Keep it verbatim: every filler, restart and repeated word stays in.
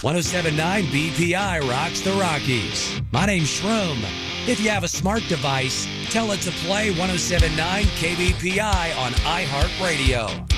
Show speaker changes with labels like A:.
A: one oh seven point nine B P I rocks the Rockies. My name's Shroom. If you have a smart device, tell it to play one oh seven point nine K B P I on iHeartRadio.